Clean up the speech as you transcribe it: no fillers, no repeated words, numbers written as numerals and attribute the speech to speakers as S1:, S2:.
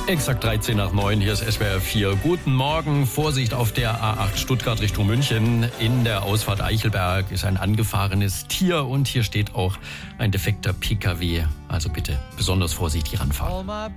S1: Exakt 13 nach 9, hier ist SWR 4. Guten Morgen, Vorsicht auf der A8 Stuttgart Richtung München. In der Ausfahrt Eichelberg ist ein angefahrenes Tier und hier steht auch ein defekter PKW. Also bitte besonders vorsichtig ranfahren.